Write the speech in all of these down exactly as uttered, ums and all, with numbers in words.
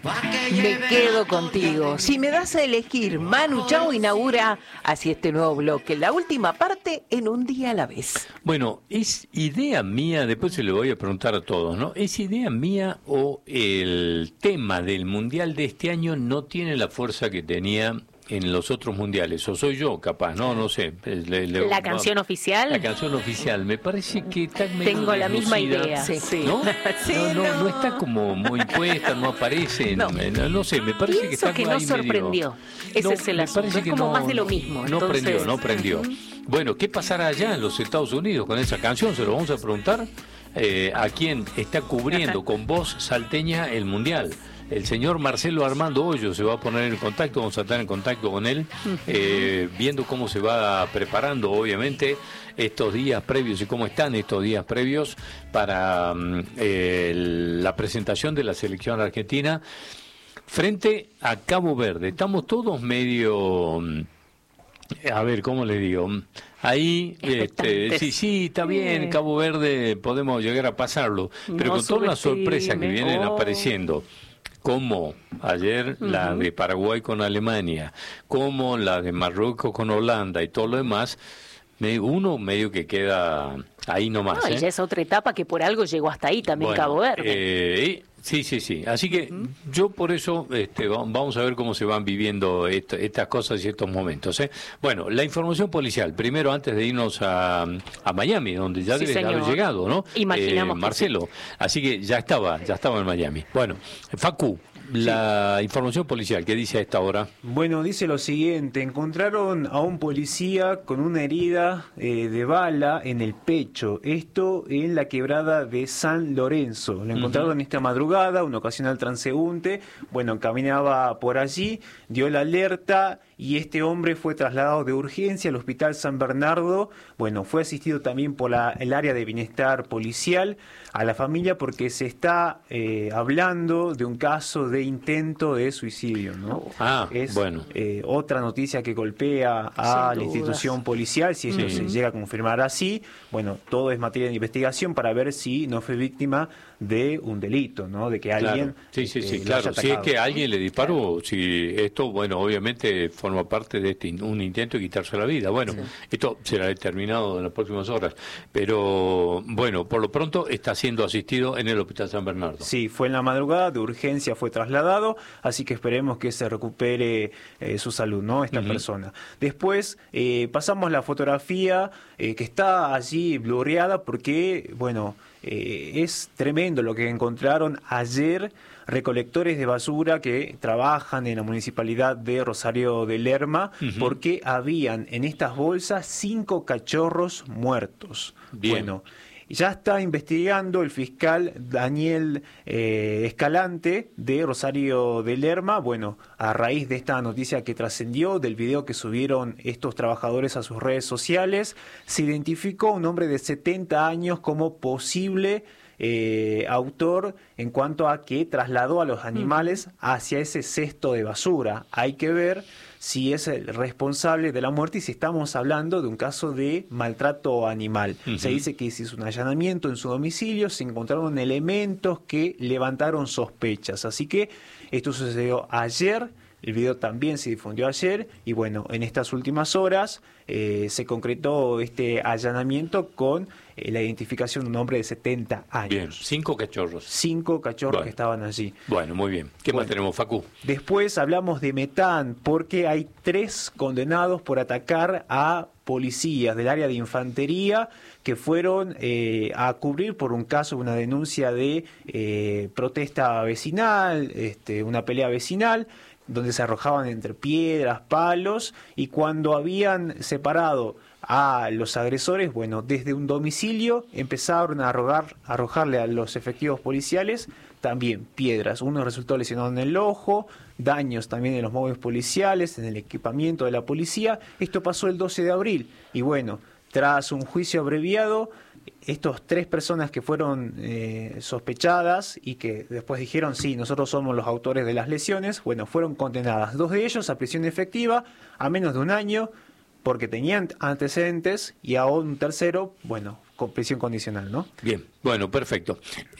Me quedo contigo. Si me das a elegir, Manu Chao inaugura así este nuevo bloque, la última parte en un día a la vez. Bueno, es idea mía, después se lo voy a preguntar a todos, ¿no? ¿Es idea mía o el tema del Mundial de este año no tiene la fuerza que tenía en los otros mundiales? O soy yo, capaz, no, no sé. Le, le, ¿La canción va, oficial? La canción oficial, me parece que está medio Tengo la misma idea. Sí, sí. ¿No? Sí, no, no, no. no está como muy puesta, no aparece, No. no, no sé, me parece Pienso que está que ahí no sorprendió. medio... Ese No, es el me asunto. parece Es que como no, más de lo mismo. No Entonces... prendió, no prendió. Bueno, ¿qué pasará allá en los Estados Unidos con esa canción? Se lo vamos a preguntar eh, a quien está cubriendo con voz salteña el Mundial. El señor Marcelo Armando Hoyo se va a poner en contacto, vamos a estar en contacto con él, eh, viendo cómo se va preparando, obviamente, estos días previos y cómo están estos días previos para eh, la presentación de la selección argentina frente a Cabo Verde. Estamos todos medio... A ver, ¿cómo le digo? Ahí, este, sí, sí, está bien, Cabo Verde, podemos llegar a pasarlo, pero No con todas las sorpresas que subestime. vienen Oh. apareciendo, como ayer uh-huh. la de Paraguay con Alemania, como la de Marruecos con Holanda y todo lo demás, uno medio que queda ahí nomás. No, y ¿eh? ya es otra etapa que por algo llegó hasta ahí también, Bueno, Cabo Verde. Eh, sí, sí, sí. Así que uh-huh. yo por eso este, vamos a ver cómo se van viviendo esto, estas cosas y estos momentos. ¿eh? Bueno, la información policial. Primero, antes de irnos a, a Miami, donde ya sí, debe señor. haber llegado, ¿no? Imaginamos eh, Marcelo. sí. Así que ya estaba, ya estaba en Miami. Bueno, Facu, la sí. información policial, ¿qué dice a esta hora? Bueno, dice lo siguiente: encontraron a un policía con una herida eh, de bala en el pecho, esto en la quebrada de San Lorenzo. Lo encontraron uh-huh. esta madrugada, un ocasional transeúnte, bueno, caminaba por allí, dio la alerta y este hombre fue trasladado de urgencia al Hospital San Bernardo. Bueno, fue asistido también por la, el área de bienestar policial a la familia porque se está eh, hablando de un caso de intento de suicidio, ¿no? Ah, es bueno. eh, otra noticia que golpea a la institución policial, si eso sí. se llega a confirmar así. Bueno, todo es materia de investigación para ver si no fue víctima de un delito, ¿no? De que alguien... Claro. Sí, sí, sí, eh, claro. Si es que alguien le disparó, si esto, bueno, obviamente forma parte de este un intento de quitarse la vida. Bueno, sí. esto será determinado en las próximas horas. Pero, bueno, por lo pronto está siendo asistido en el Hospital San Bernardo. Sí, fue en la madrugada, de urgencia fue trasladado, así que esperemos que se recupere eh, su salud, ¿no? Esta uh-huh. persona. Después eh, pasamos la fotografía eh, que está allí blurreada porque, bueno, eh, es tremendo lo que encontraron ayer. Recolectores de basura que trabajan en la municipalidad de Rosario de Lerma, uh-huh. porque habían en estas bolsas cinco cachorros muertos. Bien. Bueno, ya está investigando el fiscal Daniel eh, Escalante de Rosario de Lerma. Bueno, a raíz de esta noticia que trascendió, del video que subieron estos trabajadores a sus redes sociales, se identificó un hombre de setenta años como posible Eh, autor en cuanto a que trasladó a los animales hacia ese cesto de basura. Hay que ver si es el responsable de la muerte y si estamos hablando de un caso de maltrato animal. Uh-huh. Se dice que se hizo un allanamiento en su domicilio, se encontraron elementos que levantaron sospechas. Así que esto sucedió ayer. El video también se difundió ayer y bueno, en estas últimas horas eh, se concretó este allanamiento con eh, la identificación de un hombre de setenta años. Bien, cinco cachorros. Cinco cachorros bueno. que estaban allí. Bueno, muy bien. ¿Qué bueno. más tenemos, Facu? Después hablamos de Metán, porque hay tres condenados por atacar a policías del área de infantería que fueron eh, a cubrir por un caso, una denuncia de eh, protesta vecinal, este, una pelea vecinal, donde se arrojaban entre piedras, palos, y cuando habían separado a los agresores, bueno, desde un domicilio empezaron a arrojar, a arrojarle a los efectivos policiales también piedras. Uno resultó lesionado en el ojo, daños también en los móviles policiales, en el equipamiento de la policía. Esto pasó el doce de abril y bueno, tras un juicio abreviado, estos tres personas que fueron eh, sospechadas y que después dijeron sí, nosotros somos los autores de las lesiones, bueno, fueron condenadas. Dos de ellos a prisión efectiva a menos de un año porque tenían antecedentes y a un tercero, bueno, con prisión condicional, ¿no? Bien, bueno, perfecto.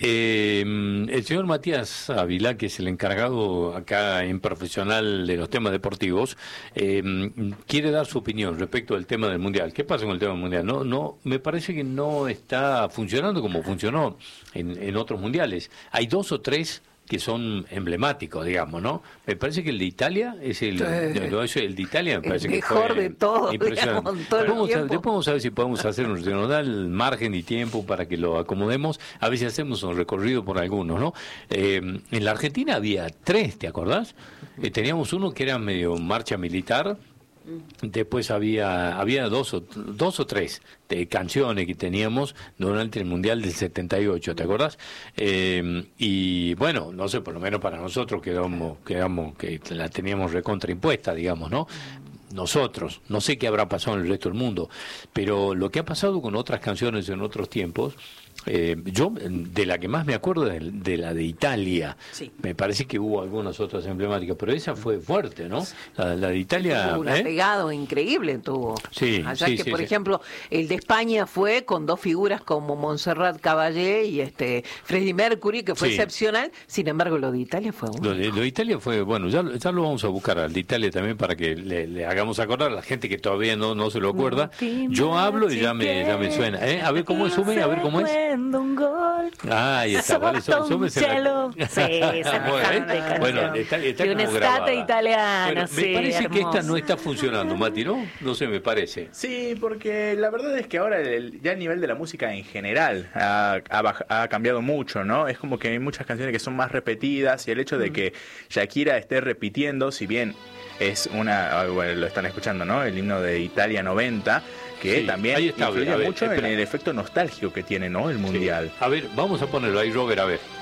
Eh, el señor Matías Ávila, que es el encargado acá en Profesional de los temas deportivos, eh, quiere dar su opinión respecto al tema del Mundial. ¿Qué pasa con el tema del Mundial? No, no, me parece que no está funcionando como funcionó en, en otros mundiales. Hay dos o tres que son emblemáticos, digamos, ¿no? Me parece que el de Italia es el, Sí. no, eso, el de Italia me parece El que mejor fue de todos, impresionante. digamos, todo el Vamos a- tiempo. después vamos a ver si podemos hacer un, si nos da el margen y tiempo para que lo acomodemos, a ver si hacemos un recorrido por algunos, ¿no? Eh, en la Argentina había tres, ¿te acordás? Eh, teníamos uno que era medio marcha militar. Después había había dos o, dos o tres de canciones que teníamos durante el Mundial del setenta y ocho, ¿te acordás? Eh, y bueno, no sé, por lo menos para nosotros quedamos, quedamos que la teníamos recontraimpuesta, digamos, ¿no? Nosotros, no sé qué habrá pasado en el resto del mundo, pero lo que ha pasado con otras canciones en otros tiempos, eh, yo de la que más me acuerdo es de, de la de Italia. Sí. Me parece que hubo algunas otras emblemáticas, pero esa fue fuerte, ¿no? La, la de Italia. Un ¿eh? apegado increíble tuvo. Sí, Allá sí, que, sí, por sí. ejemplo, el de España fue con dos figuras como Montserrat Caballé y este Freddie Mercury, que fue Sí. excepcional. Sin embargo, lo de Italia fue uno. Lo de, lo de Italia fue, bueno, ya, lo- ya lo vamos a buscar al de Italia también para que le, le hagamos acordar a la gente que todavía no, no se lo acuerda. Yo hablo y ya me, ya me suena. ¿eh? A ver cómo es, Sume, a ver cómo es. Un gol. Ah, ahí está, vale, Sume, Sume se la- Sí, semejante canción. Bueno, está, está De un como estate grabada. italiano, Bueno, sí, me parece que esta hermoso. no está funcionando, Mati, ¿no? No sé, me parece. Sí, porque la verdad es que ahora el- ya el nivel de la música en general ha, ha baj- ha cambiado mucho, ¿no? Es como que hay muchas canciones que son más repetidas y el hecho de que Shakira esté repitiendo, si bien es una, ah, bueno, lo están escuchando, ¿no? El himno de Italia noventa, que Sí, también ahí está, influye a ver, mucho en espera. el efecto nostálgico que tiene, ¿no? El Sí. mundial. A ver, vamos a ponerlo ahí, Robert, a ver.